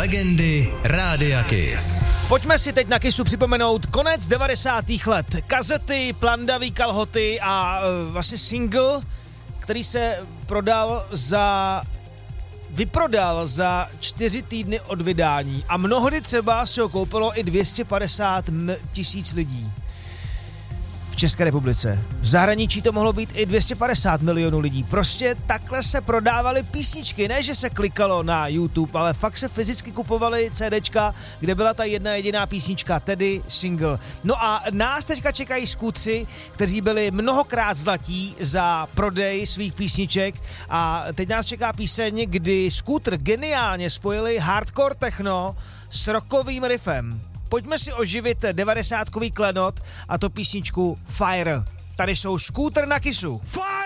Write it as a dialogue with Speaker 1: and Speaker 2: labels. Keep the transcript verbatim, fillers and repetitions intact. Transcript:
Speaker 1: Legendy Rádia Kiss.
Speaker 2: Pojďme si teď na Kissu připomenout konec devadesátých let. Kazety, plandavý kalhoty a uh, vlastně single, který se prodal za... vyprodal za čtyři týdny od vydání a mnohdy třeba si ho koupilo i dvě stě padesát tisíc lidí. V České republice. V zahraničí to mohlo být i dvě stě padesát milionů lidí. Prostě takhle se prodávaly písničky, ne že se klikalo na YouTube, ale fakt se fyzicky kupovaly CDčka, kde byla ta jedna jediná písnička, tedy single. No a nás teďka čekají skútři, kteří byli mnohokrát zlatí za prodej svých písniček a teď nás čeká píseň, kdy skútr geniálně spojili hardcore techno s rockovým riffem. Pojďme si oživit devadesátkový klenot a to písničku Fire. Tady jsou Skútr na Kissu.
Speaker 3: Fire!